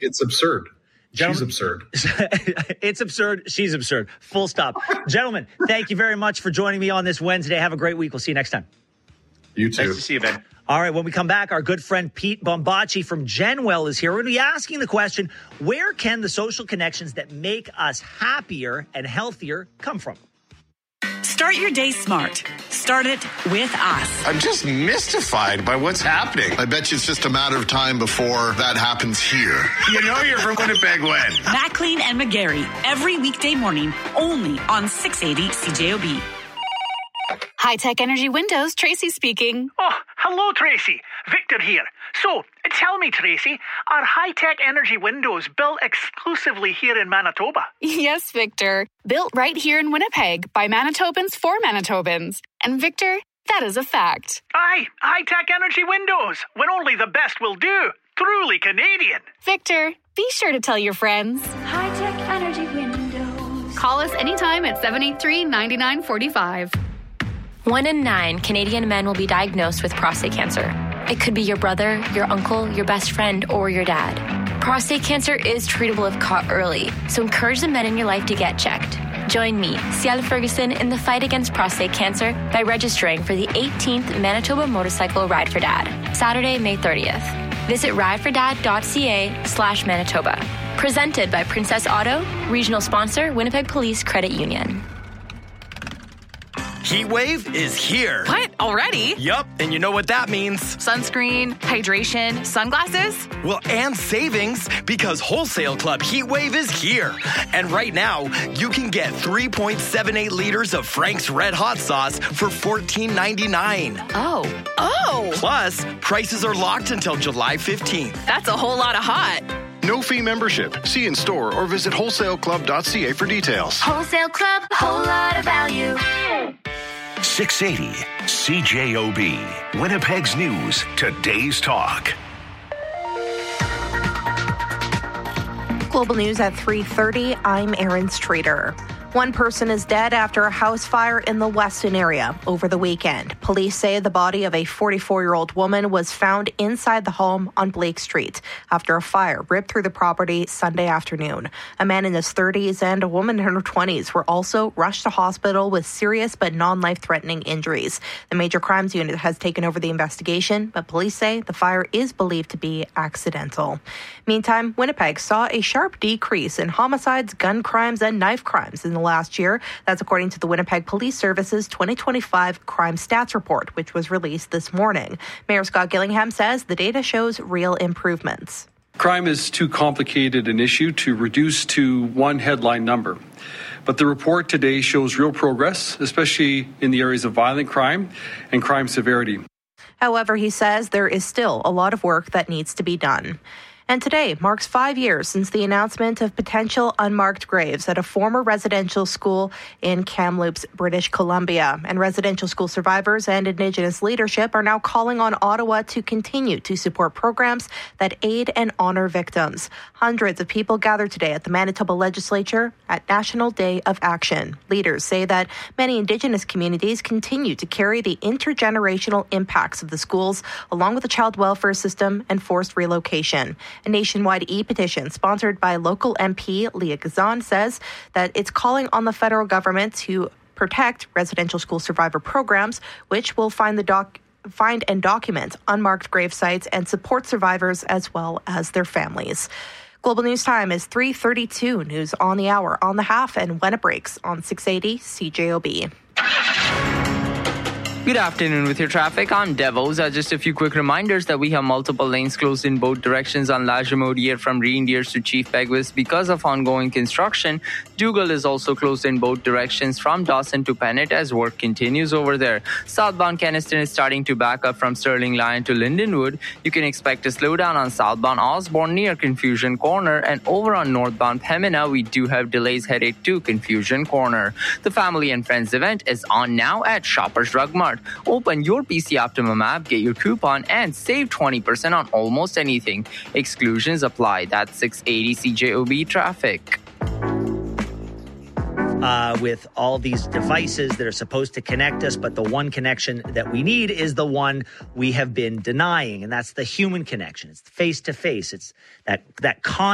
It's absurd. She's absurd. It's absurd. She's absurd. Full stop. Gentlemen, thank you very much for joining me on this Wednesday. Have a great week. We'll see you next time. You too. Nice to see you, Ben. All right, when we come back, our good friend Pete Bombacci from Genwell is here. We're going to be asking the question, where can the social connections that make us happier and healthier come from? Start your day smart. Start it with us. I'm just mystified by what's happening. I bet you it's just a matter of time before that happens here. You know you're from Winnipeg when? McLean and McGarry, every weekday morning, only on 680 CJOB. High-Tech Energy Windows, Tracy speaking. Oh, hello, Tracy. Victor here. So, tell me, Tracy, are High-Tech Energy Windows built exclusively here in Manitoba? Yes, Victor. Built right here in Winnipeg by Manitobans for Manitobans. And Victor, that is a fact. Aye, High-Tech Energy Windows, when only the best will do. Truly Canadian. Victor, be sure to tell your friends. High-Tech Energy Windows. Call us anytime at 783-9945. 1 in 9 Canadian men will be diagnosed with prostate cancer. It could be your brother, your uncle, your best friend, or your dad. Prostate cancer is treatable if caught early, so encourage the men in your life to get checked. Join me, Ciel Ferguson, in the fight against prostate cancer by registering for the 18th Manitoba Motorcycle Ride for Dad, Saturday, May 30th. Visit ridefordad.ca/Manitoba. Presented by Princess Auto, regional sponsor, Winnipeg Police Credit Union. Heat wave is here. What? Already? Yup, and you know what that means. Sunscreen, hydration, sunglasses? Well, and savings, because Wholesale Club Heat Wave is here. And right now, you can get 3.78 liters of Frank's Red Hot Sauce for $14.99. Oh. Plus, prices are locked until July 15th. That's a whole lot of hot. No fee membership. See in store or visit wholesaleclub.ca for details. Wholesale Club, whole lot of value. 680 CJOB, Winnipeg's News, Today's Talk. Global News at 3:30. I'm Erin Streeter. One person is dead after a house fire in the Weston area over the weekend. Police say the body of a 44-year-old woman was found inside the home on Blake Street after a fire ripped through the property Sunday afternoon. A man in his 30s and a woman in her 20s were also rushed to hospital with serious but non-life-threatening injuries. The Major Crimes Unit has taken over the investigation, but police say the fire is believed to be accidental. Meantime, Winnipeg saw a sharp decrease in homicides, gun crimes, and knife crimes in the last year. That's according to the Winnipeg Police Service's 2025 Crime Stats Report, which was released this morning. Mayor Scott Gillingham says the data shows real improvements. Crime is too complicated an issue to reduce to one headline number. But the report today shows real progress, especially in the areas of violent crime and crime severity. However, he says there is still a lot of work that needs to be done. And today marks 5 years since the announcement of potential unmarked graves at a former residential school in Kamloops, British Columbia. And residential school survivors and Indigenous leadership are now calling on Ottawa to continue to support programs that aid and honor victims. Hundreds of people gathered today at the Manitoba Legislature at National Day of Action. Leaders say that many Indigenous communities continue to carry the intergenerational impacts of the schools, along with the child welfare system and forced relocation. A nationwide e-petition sponsored by local MP Leah Gazan says that it's calling on the federal government to protect residential school survivor programs, which will find and document unmarked grave sites and support survivors as well as their families. Global News Time is 3:32. News on the hour, on the half, and when it breaks on 680 CJOB. Good afternoon with your traffic. I'm Devos. Just a few quick reminders that we have multiple lanes closed in both directions on Lajamodier from Reindeers to Chief Peguis because of ongoing construction. Dougal is also closed in both directions from Dawson to Pennant as work continues over there. Southbound Keniston is starting to back up from Sterling Lion to Lindenwood. You can expect a slowdown on southbound Osborne near Confusion Corner, and over on northbound Pembina, we do have delays headed to Confusion Corner. The Family and Friends event is on now at Shoppers Drug Mart. Open your PC Optimum app, get your coupon, and save 20% on almost anything. Exclusions apply. That's 680 CJOB traffic. With all these devices that are supposed to connect us, but the one connection that we need is the one we have been denying, and that's the human connection. It's face-to-face. It's that